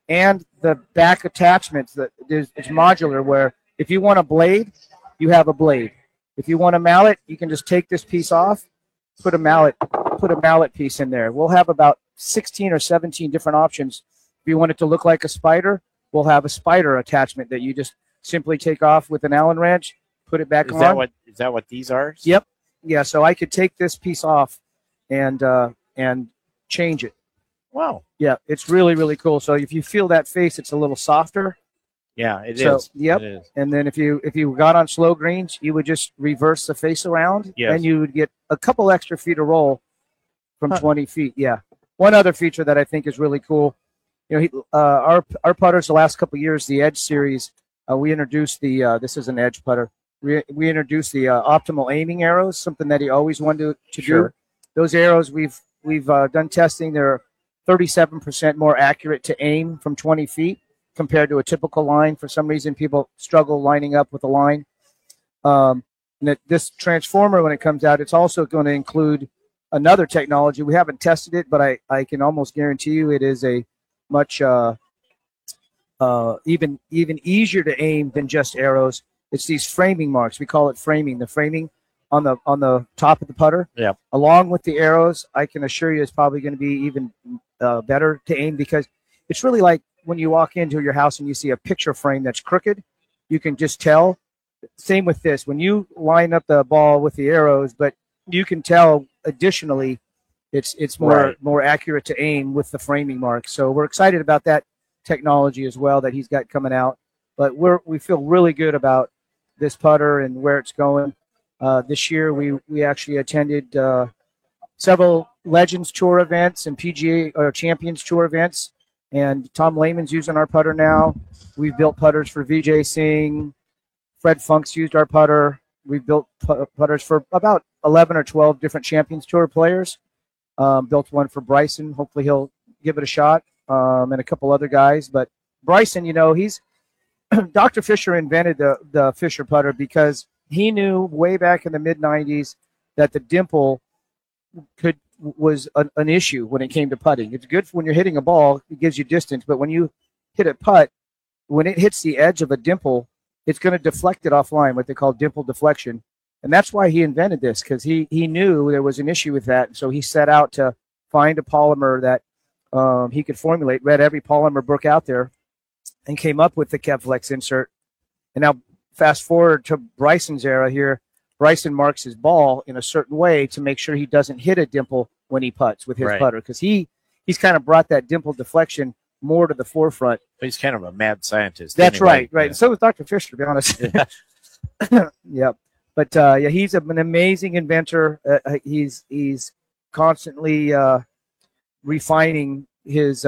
and the back attachments that is it's modular. Where if you want a blade, you have a blade. If you want a mallet, you can just take this piece off, put a mallet piece in there. We'll have about 16 or 17 different options. If you want it to look like a spider, we'll have a spider attachment that you just simply take off with an Allen wrench, put it back on. Is that what these are? Yep. Yeah. So I could take this piece off and change it. Wow. Yeah, it's really, really cool. So if you feel that face, it's a little softer. Yeah, it is. Yep. It is. And then if you got on slow greens, you would just reverse the face around, and you would get a couple extra feet of roll from 20 feet. Yeah. One other feature that I think is really cool, our putters the last couple of years, the Edge series, we introduced the this is an Edge putter. We introduced the optimal aiming arrows, something that he always wanted to do. Those arrows we've done testing. They're 37% more accurate to aim from 20 feet compared to a typical line. For some reason, people struggle lining up with a line. This transformer, when it comes out, it's also going to include another technology. We haven't tested it, but I can almost guarantee you it is a much even easier to aim than just arrows. It's these framing marks. We call it framing. The framing on the top of the putter, along with the arrows, I can assure you it's probably going to be even better to aim, because it's really like when you walk into your house and you see a picture frame that's crooked, you can just tell. Same with this. When you line up the ball with the arrows, but you can tell additionally it's more accurate to aim with the framing marks. So we're excited about that technology as well that he's got coming out. But we feel really good about this putter and where it's going. This year we actually attended several Legends Tour events and PGA or Champions Tour events, and Tom Lehman's using our putter now. We've built putters for Vijay Singh. Fred Funk's used our putter. We've built putters for about 11 or 12 different Champions Tour players. Built one for Bryson. Hopefully he'll give it a shot, and a couple other guys. But Bryson, he's Dr. Fisher invented the Fisher putter because he knew way back in the mid-'90s that the dimple was an issue when it came to putting. It's good when you're hitting a ball; it gives you distance. But when you hit a putt, when it hits the edge of a dimple, it's going to deflect it offline, what they call dimple deflection. And that's why he invented this, because he knew there was an issue with that. So he set out to find a polymer that he could formulate, read every polymer book out there, and came up with the KevFlex insert. And now fast forward to Bryson's era here. Bryson marks his ball in a certain way to make sure he doesn't hit a dimple when he putts with his putter, because he's kind of brought that dimple deflection more to the forefront. But he's kind of a mad scientist. That's anyway. right. And so was Dr. Fisher, to be honest. Yep. But he's an amazing inventor. He's constantly refining his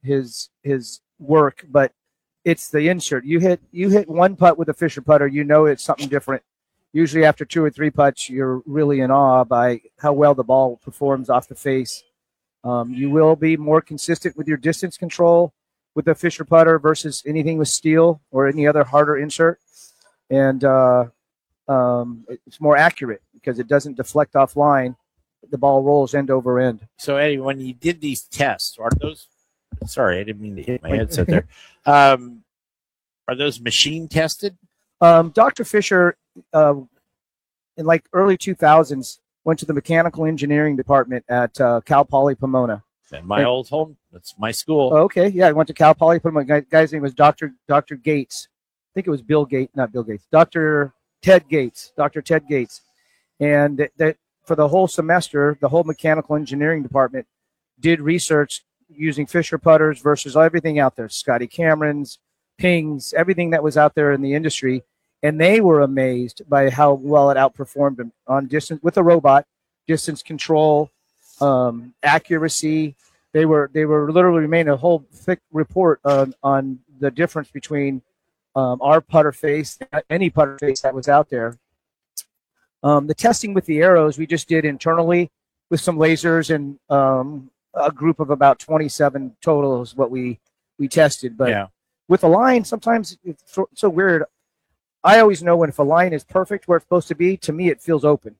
work, but it's the insert. You hit one putt with a Fisher putter, it's something different. Usually after 2 or 3 putts, you're really in awe by how well the ball performs off the face. You will be more consistent with your distance control with the Fisher putter versus anything with steel or any other harder insert. And it's more accurate because it doesn't deflect offline. The ball rolls end over end. So, Eddie, when you did these tests, are those – sorry, I didn't mean to hit my headset there. Are those machine tested? Dr. Fisher, in like early 2000s, went to the mechanical engineering department at Cal Poly Pomona. And my old home, that's my school. Oh, okay, yeah, I went to Cal Poly Pomona. Guy's name was Dr. Gates. I think it was Dr. Ted Gates. And that for the whole semester, the whole mechanical engineering department did research using Fisher putters versus everything out there, Scotty Cameron's, Pings, everything that was out there in the industry. And they were amazed by how well it outperformed them on distance with a robot, distance control, accuracy. They were literally made a whole thick report on the difference between our putter face, any putter face that was out there. The testing with the arrows we just did internally with some lasers and a group of about 27 total is what we tested. But with a line, sometimes it's so weird. I always know when if a line is perfect where it's supposed to be, to me it feels open.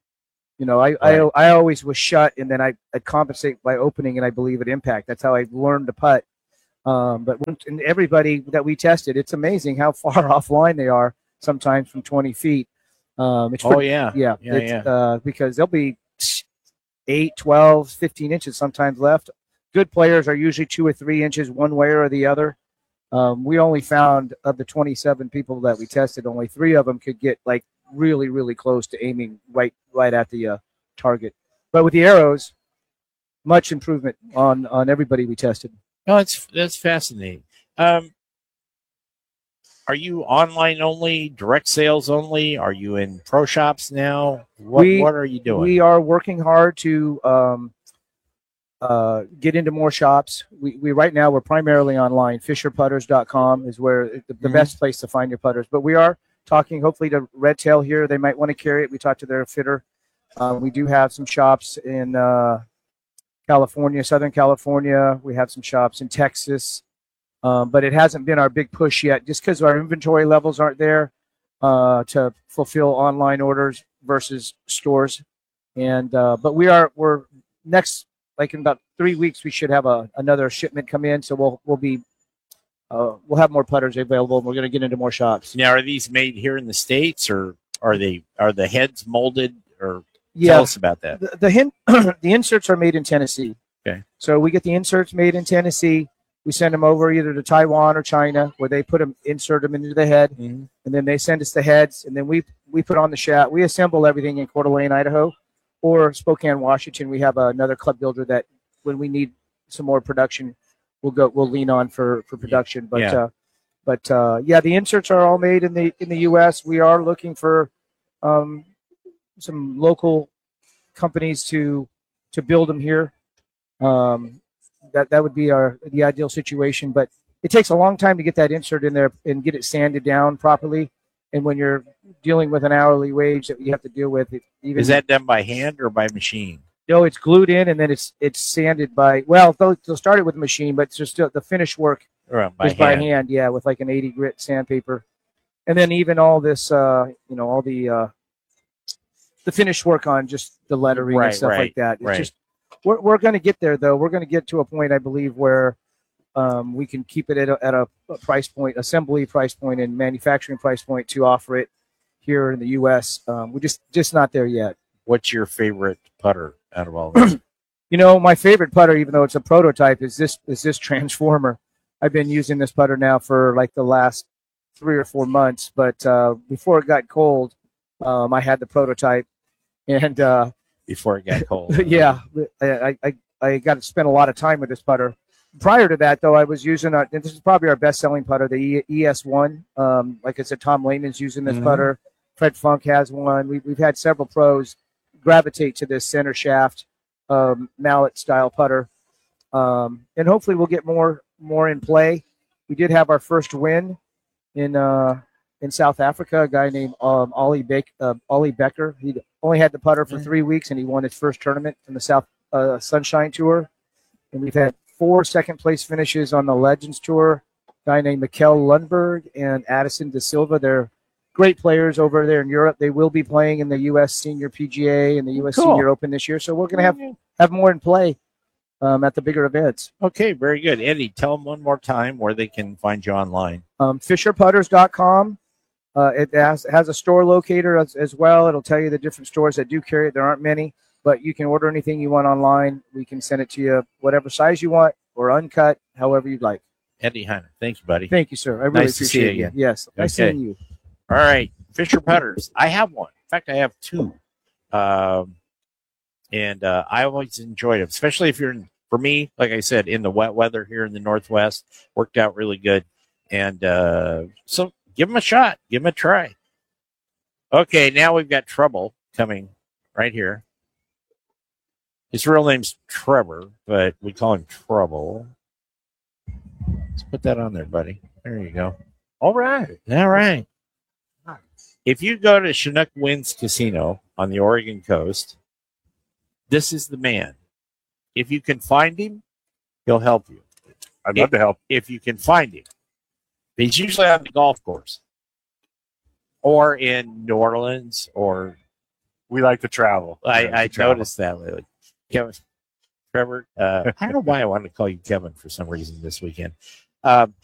I always was shut, and then I compensate by opening, and I believe at impact. That's how I learned to putt. And everybody that we tested, it's amazing how far offline they are sometimes from 20 feet. Because they'll be 8, 12, 15 inches sometimes left. Good players are usually 2 or 3 inches one way or the other. We only found, of the 27 people that we tested, only 3 of them could get like really, really close to aiming right at the target. But with the arrows, much improvement on everybody we tested. No, that's fascinating. Are you online only, direct sales only? Are you in pro shops now? What are you doing? We are working hard to get into more shops. We right now we're primarily online. FisherPutters.com is where the best place to find your putters. But we are talking hopefully to Red Tail here. They might want to carry it. We talked to their fitter. We do have some shops in California, Southern California. We have some shops in Texas. But it hasn't been our big push yet just because our inventory levels aren't there to fulfill online orders versus stores. And but we're next, like in about 3 weeks, we should have another shipment come in. So we'll have more putters available, and we're going to get into more shops. Now, are these made here in the States, or are the heads molded? Or tell us about that. The inserts are made in Tennessee. Okay. So we get the inserts made in Tennessee. We send them over either to Taiwan or China, where they insert them into the head, and then they send us the heads, and then we put on the shaft. We assemble everything in Coeur d'Alene, Idaho, or Spokane, Washington. We have another club builder that when we need some more production, we'll lean on for production. But the inserts are all made in the U.S. We are looking for some local companies to build them here. That would be the ideal situation, but it takes a long time to get that insert in there and get it sanded down properly. And when you're dealing with an hourly wage that you have to deal with, is that done by hand or by machine? No, it's glued in and then it's sanded by. Well, they'll start it with a machine, but it's just the finished work is by hand. Yeah, with like an 80 grit sandpaper, and then even all this, all the finished work on just the lettering and stuff like that. It's just. We're going to get there, though. We're going to get to a point, I believe, where we can keep it at a price point, assembly price point, and manufacturing price point to offer it here in the U.S. We're just not there yet. What's your favorite putter out of all of them? My favorite putter, even though it's a prototype, is this Transformer. I've been using this putter now for like the last 3 or 4 months, but before it got cold, I had the prototype, and before it got cold. Yeah, I got to spend a lot of time with this putter. Prior to that, though, I was using and this is probably our best-selling putter, the ES1. Like I said, Tom Lehman's using this putter. Fred Funk has one. We've had several pros gravitate to this center shaft mallet-style putter, and hopefully we'll get more in play. We did have our first win in South Africa, a guy named Ollie Becker. He only had the putter for 3 weeks, and he won his first tournament in the South Sunshine Tour. And we've had 4 second-place finishes on the Legends Tour. A guy named Mikkel Lundberg and Addison De Silva. They're great players over there in Europe. They will be playing in the U.S. Senior PGA and the U.S. Senior Open this year. So we're going to have more in play at the bigger events. Okay, very good. Eddie, tell them one more time where they can find you online. FisherPutters.com. It has a store locator as well. It'll tell you the different stores that do carry it. There aren't many, but you can order anything you want online. We can send it to you whatever size you want or uncut, however you'd like. Eddie Heiner, thank you, buddy. Thank you, sir. I really appreciate it. Again. Yes, nice seeing you. All right, Fisher Putters. I have one. In fact, I have 2. And I always enjoyed them, especially if you're for me, like I said, in the wet weather here in the Northwest. Worked out really good. And so give them a shot. Give them a try. Okay, now we've got Trouble coming right here. His real name's Trevor, but we call him Trouble. Let's put that on there, buddy. There you go. All right. All right. If you go to Chinook Winds Casino on the Oregon coast, this is the man. If you can find him, he'll help you. I'd love to help. If you can find him. He's usually on the golf course or in New Orleans or... We like to travel. I noticed that lately. Kevin, Trevor. I don't know why I wanted to call you Kevin for some reason this weekend.